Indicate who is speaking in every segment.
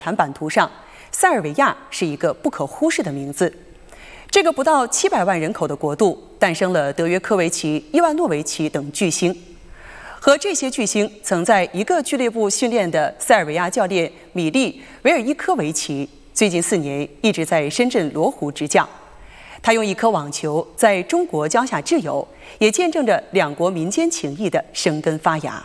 Speaker 1: 盘版图上，塞尔维亚是一个不可忽视的名字。这个不到700万人口的国度，诞生了德约科维奇、伊万诺维奇等巨星。和这些巨星曾在一个俱乐部训练的塞尔维亚教练米利维尔伊科维奇，最近4年一直在深圳罗湖执教。他用一颗网球在中国浇下挚友，也见证着两国民间情谊的生根发芽。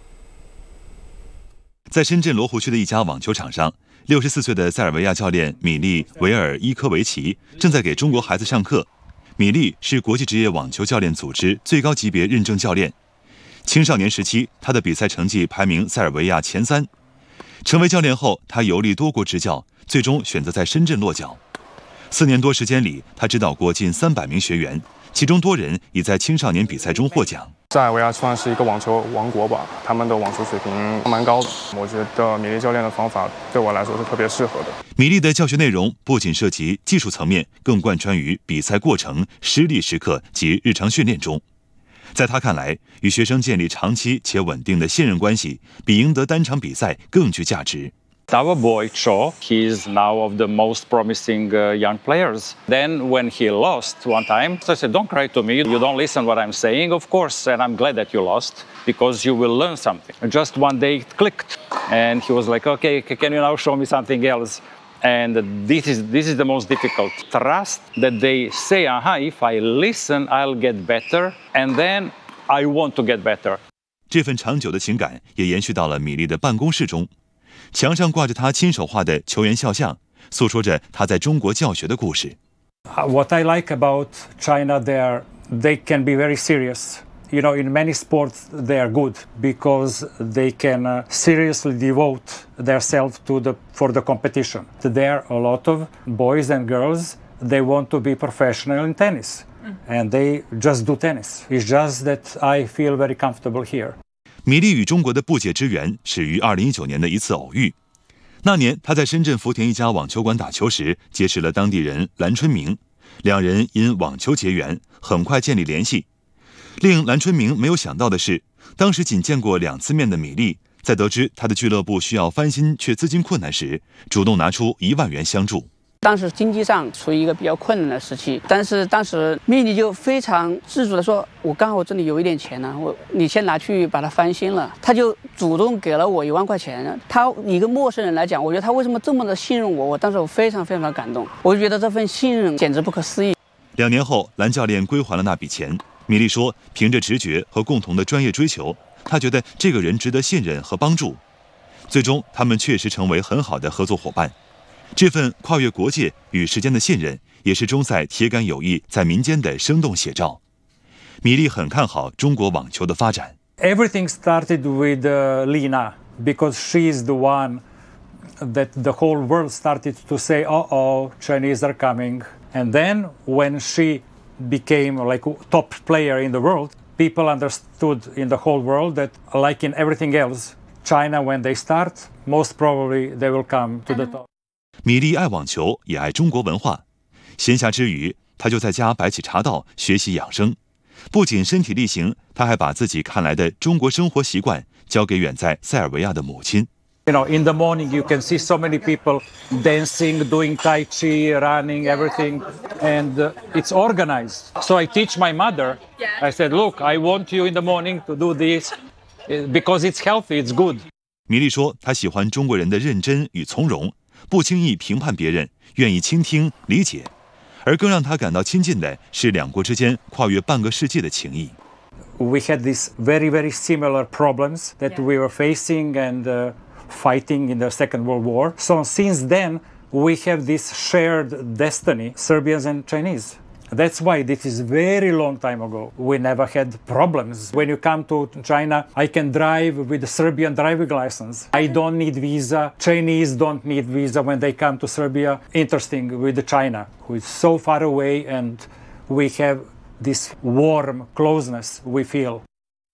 Speaker 2: 在深圳罗湖区的一家网球场上，64岁的塞尔维亚教练米利维尔伊科维奇正在给中国孩子上课。米利是国际职业网球教练组织最高级别认证教练。青少年时期，他的比赛成绩排名塞尔维亚前3。成为教练后，他游历多国执教，最终选择在深圳落脚。4年多时间里，他指导过近300名学员，其中多人已在青少年比赛中获奖。
Speaker 3: 塞尔维亚算是一个网球王国吧，他们的网球水平蛮高的。我觉得米利教练的方法对我来说是特别适合的。
Speaker 2: 米利的教学内容不仅涉及技术层面，更贯穿于比赛过程、失利时刻及日常训练中。在他看来，与学生建立长期且稳定的信任关系，比赢得单场比赛更具价值。
Speaker 4: Our boy Cho, he's now of the most promising young players. Then when he lost one time, I said, don't cry to me. You don't listen what I'm saying, of course, and I'm glad that you lost because you will learn something. Just one day it clicked, and he was like, okay, can you now show me something else? And this is the most difficult. Trust that they say, if I listen, I'll get better, and then I want to get better.
Speaker 2: 这份长久的情感也延续到了米利的办公室中。墙上挂着他亲手画的球员肖像，诉说着他在中国教学的故事。
Speaker 5: What I like about China, they can be very serious. You know, in many sports they are good because they can seriously devote themselves for the competition. There are a lot of boys and girls, they want to be professional in tennis, and they just do tennis. It's just that I feel very comfortable here.
Speaker 2: 米利与中国的不解之缘始于2019年的一次偶遇。那年，他在深圳福田一家网球馆打球时，结识了当地人蓝春明，两人因网球结缘，很快建立联系。令蓝春明没有想到的是，当时仅见过2次面的米利，在得知他的俱乐部需要翻新却资金困难时，主动拿出1万元相助。
Speaker 6: 当时经济上处于一个比较困难的时期，但是当时米利就非常自主的说，我刚好这里有一点钱呢，你先拿去把它翻新了。他就主动给了我1万块钱。他一个陌生人来讲，我觉得他为什么这么的信任我？当时我非常非常的感动，我就觉得这份信任简直不可思议。
Speaker 2: 2年后，蓝教练归还了那笔钱。米利说，凭着直觉和共同的专业追求，他觉得这个人值得信任和帮助。最终，他们确实成为很好的合作伙伴。这份跨越国界与时间的信任，也是中塞铁杆友谊在民间的生动写照。米利很看好中国网球的发展。
Speaker 5: Everything started with Lina because she is the one that the whole world started to say, Chinese are coming. And then when she became like top player in the world, people understood in the whole world that like in everything else, China when they start, most probably they will come to the top.
Speaker 2: 米利爱网球，也爱中国文化。闲暇之余，他就在家摆起茶道，学习养生。不仅身体力行，他还把自己看来的中国生活习惯交给远在塞尔维亚的母亲。
Speaker 5: You know, in the morning you can see so many people dancing, doing tai chi, running, everything, and it's organized. So I teach my mother. I said, look, I want you in the morning to do this because it's healthy, it's good.
Speaker 2: 米利说，他喜欢中国人的认真与从容。不轻易评判别人，愿意倾听理解，而更让他感到亲近的是两国之间跨越半个世纪的情谊。
Speaker 5: We had these very, very similar problems that we were facing and fighting in the Second World War. So since then, we have this shared destiny, Serbians and Chinese. That's why this is very long time ago. We never had problems. When you come to China, I can drive with a Serbian driving license. I don't need visa. Chinese don't need visa when they come to Serbia. Interesting with China, who is so far away, and we have this warm closeness we feel.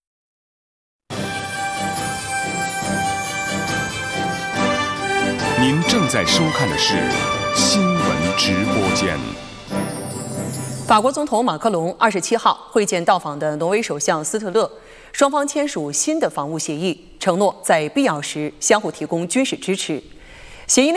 Speaker 7: 您正在收看的是新闻直播间。
Speaker 1: 法国总统马克龙27号会见到访的挪威首相斯特勒，双方签署新的防务协议，承诺在必要时相互提供军事支持。 协议